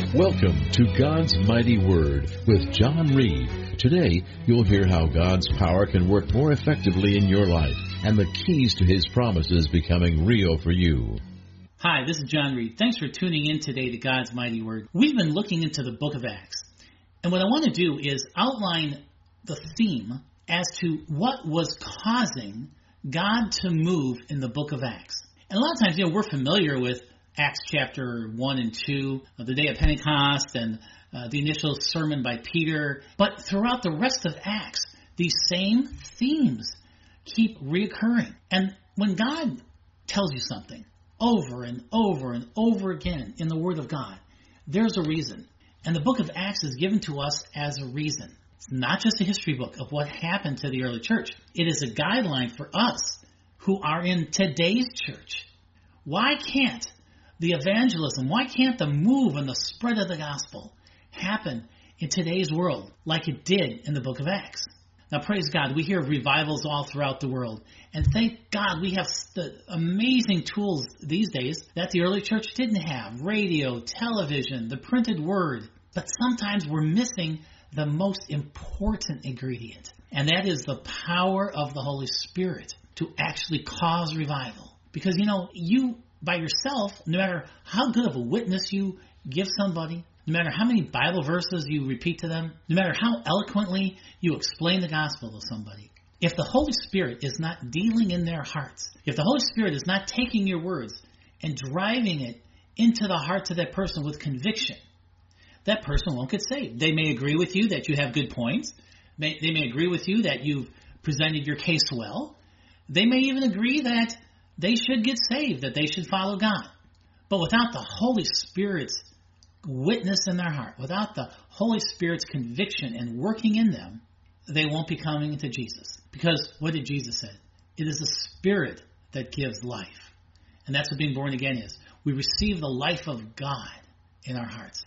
Welcome to God's Mighty Word with John Reed. Today, you'll hear how God's power can work more effectively in your life and the keys to His promises becoming real for you. Hi, this is John Reed. Thanks for tuning in today to God's Mighty Word. We've been looking into the book of Acts. And what I want to do is outline the theme as to what was causing God to move in the book of Acts. And a lot of times, we're familiar with Acts chapter 1 and 2, the day of Pentecost, and the initial sermon by Peter. But throughout the rest of Acts, these same themes keep reoccurring. And when God tells you something over and over and over again in the Word of God, there's a reason. And the book of Acts is given to us as a reason. It's not just a history book of what happened to the early church. It is a guideline for us who are in today's church. Why can't the evangelism, why can't the move and the spread of the gospel happen in today's world like it did in the book of Acts? Now, praise God, we hear of revivals all throughout the world. And thank God we have the amazing tools these days that the early church didn't have. Radio, television, the printed word. But sometimes we're missing the most important ingredient. And that is the power of the Holy Spirit to actually cause revival. Because, you by yourself, no matter how good of a witness you give somebody, no matter how many Bible verses you repeat to them, no matter how eloquently you explain the gospel to somebody, if the Holy Spirit is not dealing in their hearts, if the Holy Spirit is not taking your words and driving it into the heart of that person with conviction, that person won't get saved. They may agree with you that you have good points. They may agree with you that you've presented your case well. They may even agree that they should get saved, that they should follow God. But without the Holy Spirit's witness in their heart, without the Holy Spirit's conviction and working in them, they won't be coming to Jesus. Because what did Jesus say? It is the Spirit that gives life. And that's what being born again is. We receive the life of God in our hearts.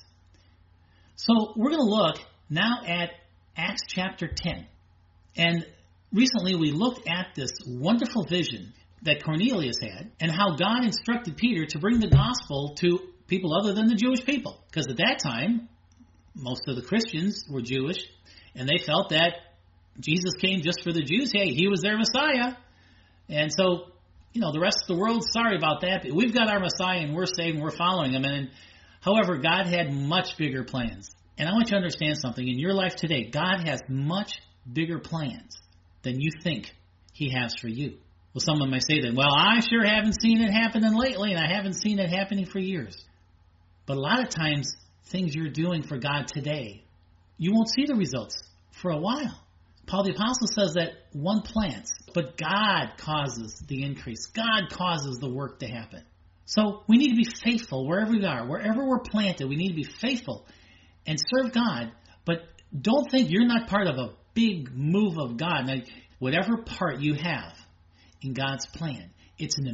So we're going to look now at Acts chapter 10. And recently we looked at this wonderful vision that Cornelius had, and how God instructed Peter to bring the gospel to people other than the Jewish people. Because at that time, most of the Christians were Jewish, and they felt that Jesus came just for the Jews. Hey, he was their Messiah. And so, the rest of the world, sorry about that. But we've got our Messiah, and we're saved, and we're following him. And however, God had much bigger plans. And I want you to understand something. In your life today, God has much bigger plans than you think he has for you. Well, someone might say that, I sure haven't seen it happening lately, and I haven't seen it happening for years. But a lot of times, things you're doing for God today, you won't see the results for a while. Paul the Apostle says that one plants, but God causes the increase. God causes the work to happen. So we need to be faithful wherever we are. Wherever we're planted, we need to be faithful and serve God. But don't think you're not part of a big move of God. Now, whatever part you have in God's plan, it's an